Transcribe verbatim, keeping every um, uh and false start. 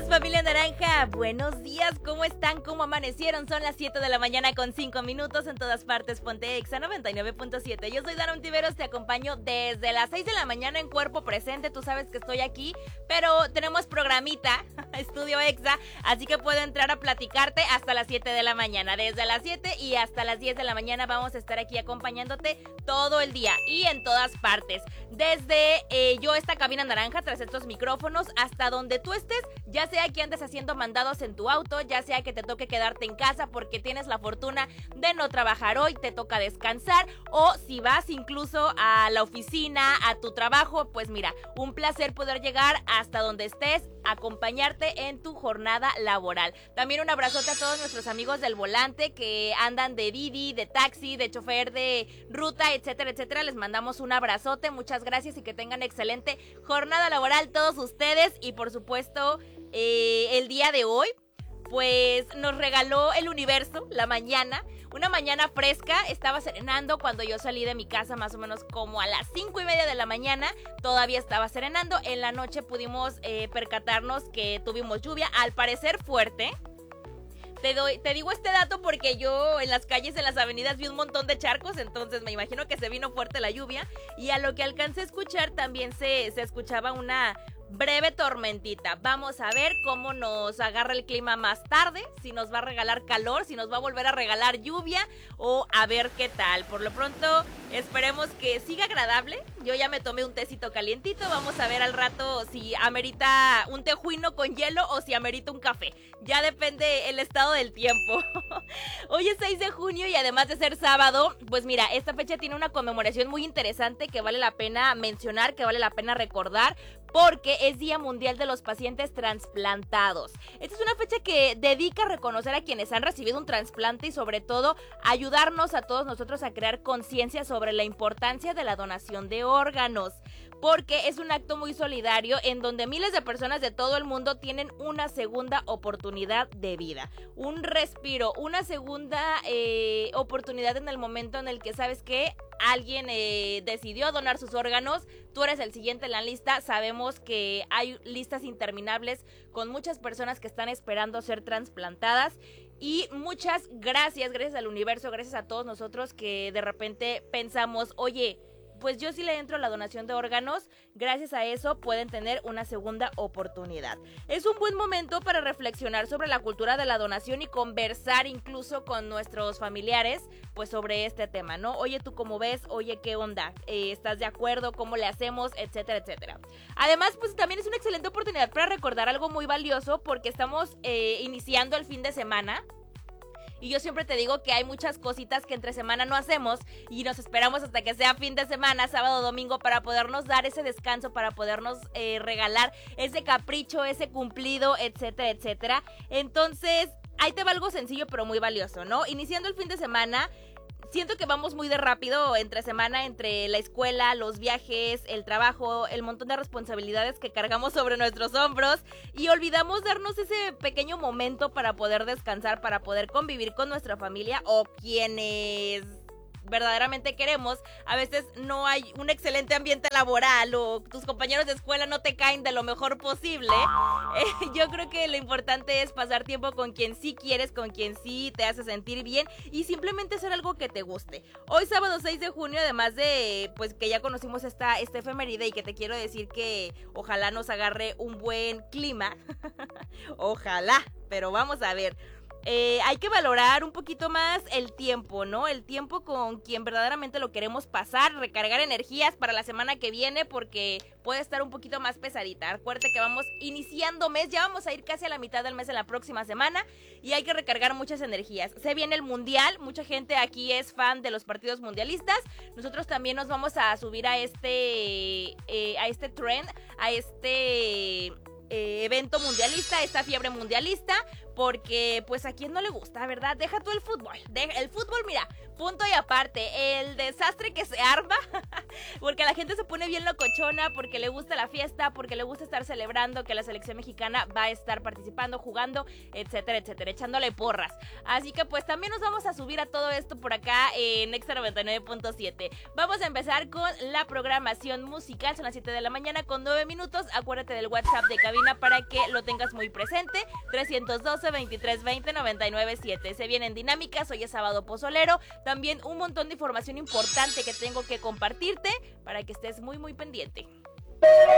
días, familia naranja, buenos días, ¿cómo están? ¿Cómo amanecieron? Son las siete de la mañana con cinco minutos en todas partes, ponte Exa noventa y nueve punto siete. Yo soy Dana Ontiveros, te acompaño desde las seis de la mañana en cuerpo presente, tú sabes que estoy aquí, pero tenemos programita, Estudio Exa, así que puedo entrar a platicarte hasta las siete de la mañana, desde las siete y hasta las diez de la mañana vamos a estar aquí acompañándote todo el día y en todas partes, desde eh, yo esta cabina naranja tras estos micrófonos hasta donde tú estés, ya sea que andes haciendo mandados en tu auto, ya sea que te toque quedarte en casa porque tienes la fortuna de no trabajar hoy, te toca descansar, o si vas incluso a la oficina, a tu trabajo, pues mira, un placer poder llegar hasta donde estés, acompañarte en tu jornada laboral. También un abrazote a todos nuestros amigos del volante que andan de Didi, de taxi, de chofer de ruta, etcétera, etcétera. Les mandamos un abrazote, muchas gracias y que tengan excelente jornada laboral todos ustedes. Y por supuesto, eh, el día de hoy, pues nos regaló el universo la mañana, una mañana fresca. Estaba serenando cuando yo salí de mi casa más o menos como a las cinco y media de la mañana, todavía estaba serenando. En la noche pudimos eh, percatarnos que tuvimos lluvia, al parecer fuerte. Te, doy, te digo este dato porque yo en las calles, en las avenidas vi un montón de charcos, entonces me imagino que se vino fuerte la lluvia, y a lo que alcancé a escuchar también se, se escuchaba una breve tormentita. Vamos a ver cómo nos agarra el clima más tarde, si nos va a regalar calor, si nos va a volver a regalar lluvia, o a ver qué tal. Por lo pronto, esperemos que siga agradable. Yo ya me tomé un tecito calientito, vamos a ver al rato si amerita un tejuino con hielo o si amerita un café. Ya depende el estado del tiempo. Hoy es seis de junio y además de ser sábado, pues mira, esta fecha tiene una conmemoración muy interesante que vale la pena mencionar, que vale la pena recordar, porque es Día Mundial de los Pacientes Transplantados. Esta es una fecha que dedica a reconocer a quienes han recibido un trasplante y sobre todo ayudarnos a todos nosotros a crear conciencia sobre la importancia de la donación de órganos, porque es un acto muy solidario en donde miles de personas de todo el mundo tienen una segunda oportunidad de vida, un respiro, una segunda eh, oportunidad en el momento en el que sabes que alguien eh, decidió donar sus órganos. Tú eres el siguiente en la lista. Sabemos que hay listas interminables con muchas personas que están esperando ser trasplantadas. Y muchas gracias, gracias al universo, gracias a todos nosotros que de repente pensamos, oye, pues yo sí le entro a la donación de órganos, gracias a eso pueden tener una segunda oportunidad. Es un buen momento para reflexionar sobre la cultura de la donación y conversar incluso con nuestros familiares, pues sobre este tema, ¿no? Oye, ¿tú cómo ves? Oye, ¿qué onda? Eh, ¿Estás de acuerdo? ¿Cómo le hacemos? Etcétera, etcétera. Además, pues también es una excelente oportunidad para recordar algo muy valioso porque estamos eh, iniciando el fin de semana. Y yo siempre te digo que hay muchas cositas que entre semana no hacemos y nos esperamos hasta que sea fin de semana, sábado, domingo, para podernos dar ese descanso, para podernos eh, regalar ese capricho, ese cumplido, etcétera, etcétera. Entonces, ahí te va algo sencillo pero muy valioso, ¿no? Iniciando el fin de semana, siento que vamos muy de rápido entre semana, entre la escuela, los viajes, el trabajo, el montón de responsabilidades que cargamos sobre nuestros hombros y olvidamos darnos ese pequeño momento para poder descansar, para poder convivir con nuestra familia o quienes verdaderamente queremos. A veces no hay un excelente ambiente laboral o tus compañeros de escuela no te caen de lo mejor posible. Eh, yo creo que lo importante es pasar tiempo con quien sí quieres, con quien sí te hace sentir bien y simplemente hacer algo que te guste. Hoy sábado seis de junio, además de pues que ya conocimos esta, esta efeméride y que te quiero decir que ojalá nos agarre un buen clima. Ojalá, pero vamos a ver. Eh, hay que valorar un poquito más el tiempo, ¿no? El tiempo con quien verdaderamente lo queremos pasar, recargar energías para la semana que viene porque puede estar un poquito más pesadita. Acuérdate que vamos iniciando mes, ya vamos a ir casi a la mitad del mes en la próxima semana y hay que recargar muchas energías. Se viene el mundial, mucha gente aquí es fan de los partidos mundialistas. Nosotros también nos vamos a subir a este, eh, a este trend, a este... Eh, evento mundialista, esta fiebre mundialista, porque pues a quien no le gusta, ¿verdad? Deja tú el fútbol, de, el fútbol, mira, punto y aparte, el desastre que se arma, porque la gente se pone bien locochona, porque le gusta la fiesta, porque le gusta estar celebrando que la selección mexicana va a estar participando, jugando, etcétera, etcétera, echándole porras. Así que pues también nos vamos a subir a todo esto por acá en Exa noventa y nueve punto siete. Vamos a empezar con la programación musical, son las siete de la mañana con nueve minutos. Acuérdate del WhatsApp de cabina para que lo tengas muy presente, trescientos doce, veintitrés veinte, noventa y nueve siete. Se vienen dinámicas, hoy es sábado pozolero, también un montón de información importante que tengo que compartirte para que estés muy muy pendiente.